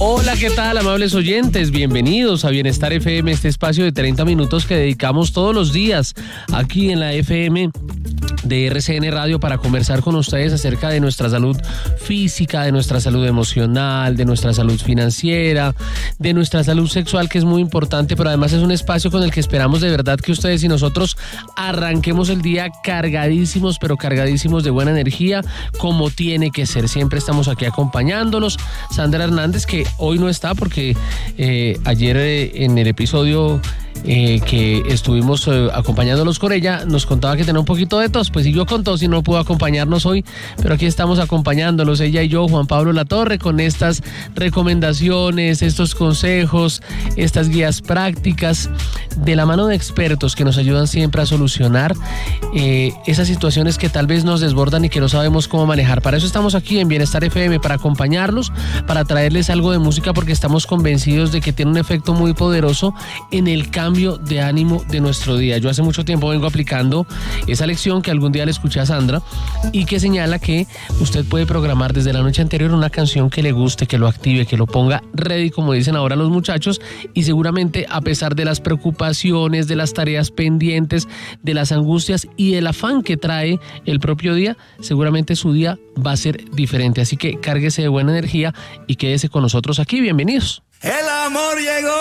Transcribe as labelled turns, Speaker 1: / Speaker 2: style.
Speaker 1: Hola, ¿qué tal, amables oyentes? Bienvenidos a Bienestar FM, este espacio de 30 minutos que dedicamos todos los días aquí en la FM de RCN Radio para conversar con ustedes acerca de nuestra salud física, de nuestra salud emocional, de nuestra salud financiera, de nuestra salud sexual, que es muy importante, pero además es un espacio con el que esperamos de verdad que ustedes y nosotros arranquemos el día cargadísimos, pero cargadísimos de buena energía, como tiene que ser. Siempre estamos aquí acompañándolos. Sandra Hernández, que hoy no está porque ayer en el episodio que estuvimos acompañándolos con ella, nos contaba que tenía un poquito de tos, pues siguió con tos y no pudo acompañarnos hoy, pero aquí estamos acompañándolos, ella y yo, Juan Pablo Latorre, con estas recomendaciones, estos consejos, estas guías prácticas, de la mano de expertos que nos ayudan siempre a solucionar esas situaciones que tal vez nos desbordan y que no sabemos cómo manejar. Para eso estamos aquí en Bienestar FM, para acompañarlos, para traerles algo de música, porque estamos convencidos de que tiene un efecto muy poderoso en el cambio de ánimo de nuestro día. Yo hace mucho tiempo vengo aplicando esa lección que algún día le escuché a Sandra y que señala que usted puede programar desde la noche anterior una canción que le guste, que lo active, que lo ponga ready, como dicen ahora los muchachos, y seguramente, a pesar de las preocupaciones, de las tareas pendientes, de las angustias y del afán que trae el propio día, seguramente su día va a ser diferente. Así que cárguese de buena energía y quédese con nosotros aquí. Bienvenidos.
Speaker 2: El amor llegó.